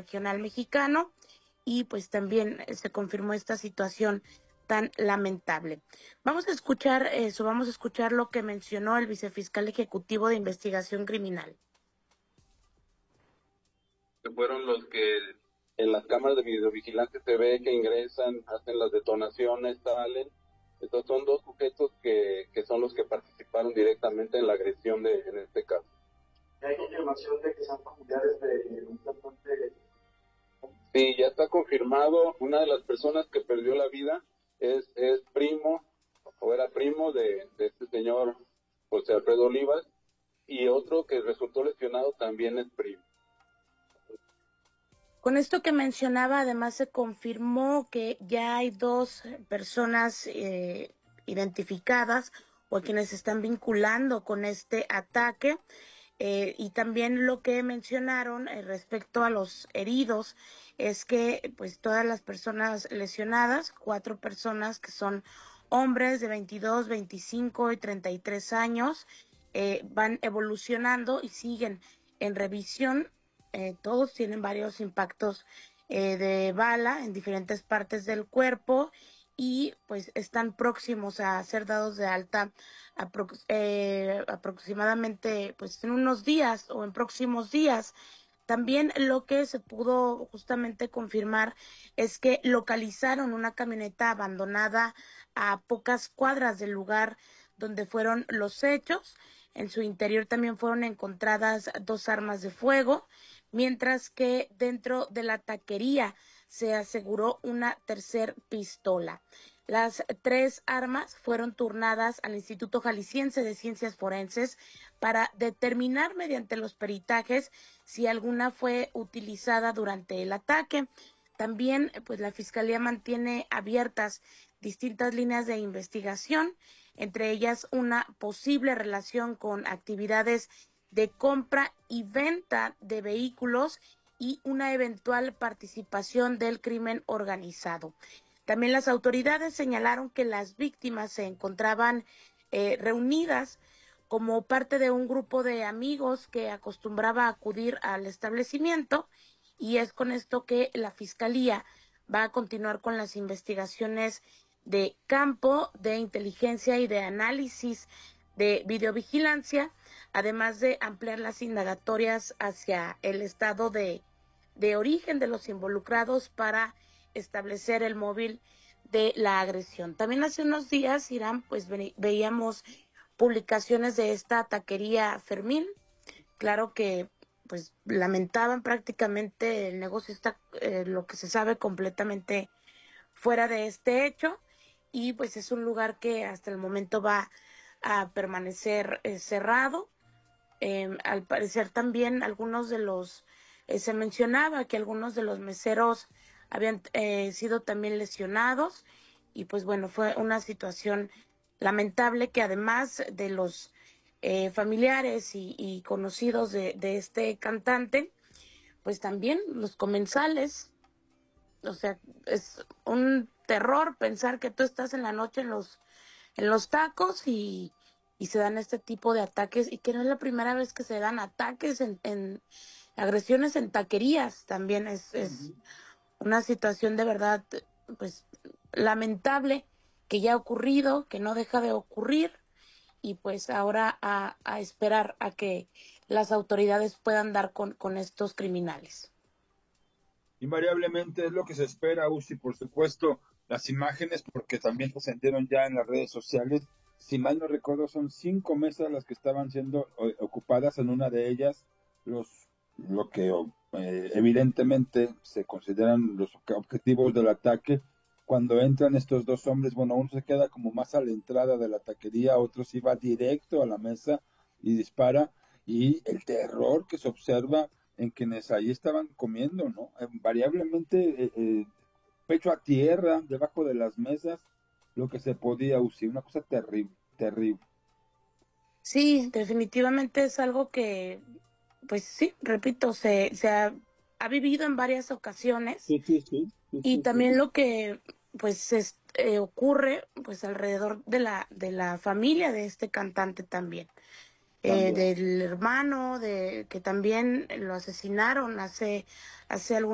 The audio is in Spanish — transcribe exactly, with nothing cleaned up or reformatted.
regional mexicano, y pues también se confirmó esta situación tan lamentable. Vamos a escuchar eso, vamos a escuchar lo que mencionó el vicefiscal ejecutivo de investigación criminal. Que fueron los que en las cámaras de videovigilancia se ve que ingresan, hacen las detonaciones, salen. Entonces son dos sujetos que, que son los que participaron directamente en la agresión de, en este caso. ¿Hay confirmación de que son familiares de un cantante? Sí, ya está confirmado. Una de las personas que perdió la vida es, es primo, o era primo de, de este señor José Alfredo Olivas, y otro que resultó lesionado también es primo. Con esto que mencionaba, además se confirmó que ya hay dos personas eh, identificadas o quienes se están vinculando con este ataque. Eh, y también lo que mencionaron eh, respecto a los heridos es que pues todas las personas lesionadas, cuatro personas que son hombres de veintidós, veinticinco y treinta y tres años, eh, van evolucionando y siguen en revisión. Eh, todos tienen varios impactos eh, de bala en diferentes partes del cuerpo y pues están próximos a ser dados de alta aprox eh, aproximadamente pues en unos días o en próximos días. También lo que se pudo justamente confirmar es que localizaron una camioneta abandonada a pocas cuadras del lugar donde fueron los hechos. En su interior también fueron encontradas dos armas de fuego, mientras que dentro de la taquería se aseguró una tercer pistola. Las tres armas fueron turnadas al Instituto Jalisciense de Ciencias Forenses para determinar mediante los peritajes si alguna fue utilizada durante el ataque. También, pues, la Fiscalía mantiene abiertas distintas líneas de investigación, entre ellas una posible relación con actividades de compra y venta de vehículos y una eventual participación del crimen organizado. También las autoridades señalaron que las víctimas se encontraban eh, reunidas como parte de un grupo de amigos que acostumbraba a acudir al establecimiento, y es con esto que la Fiscalía va a continuar con las investigaciones de campo, de inteligencia y de análisis de videovigilancia, además de ampliar las indagatorias hacia el estado de, de origen de los involucrados para establecer el móvil de la agresión. También hace unos días, Irán, pues ve, veíamos publicaciones de esta taquería Fermín. Claro que pues lamentaban prácticamente el negocio, está eh, lo que se sabe completamente fuera de este hecho, y pues es un lugar que hasta el momento va a permanecer eh, cerrado. Eh, al parecer también algunos de los, eh, se mencionaba que algunos de los meseros habían eh, sido también lesionados, y pues bueno, fue una situación lamentable que además de los eh, familiares y, y conocidos de, de este cantante, pues también los comensales. O sea, es un terror pensar que tú estás en la noche en los en los tacos y, y se dan este tipo de ataques, y que no es la primera vez que se dan ataques en, en agresiones en taquerías. También es, es una situación de verdad pues lamentable que ya ha ocurrido, que no deja de ocurrir, y pues ahora a, a esperar a que las autoridades puedan dar con, con estos criminales. Invariablemente es lo que se espera, Uzi, por supuesto, las imágenes, porque también se sentieron ya en las redes sociales. Si mal no recuerdo, son cinco mesas las que estaban siendo eh, ocupadas. En una de ellas, los lo que eh, evidentemente se consideran los objetivos del ataque. Cuando entran estos dos hombres, bueno, uno se queda como más a la entrada de la taquería, otro sí va directo a la mesa y dispara, y el terror que se observa en quienes ahí estaban comiendo, ¿no? Eh, variablemente, eh, eh, pecho a tierra, debajo de las mesas, lo que se podía usar, una cosa terrible, terrible. Sí, definitivamente es algo que, pues sí, repito, se, se ha, ha vivido en varias ocasiones, Sí, sí, sí, sí, y sí, también sí. lo que pues es, eh, ocurre pues alrededor de la de la familia de este cantante también. Eh, También. del hermano de que también lo asesinaron hace hace algún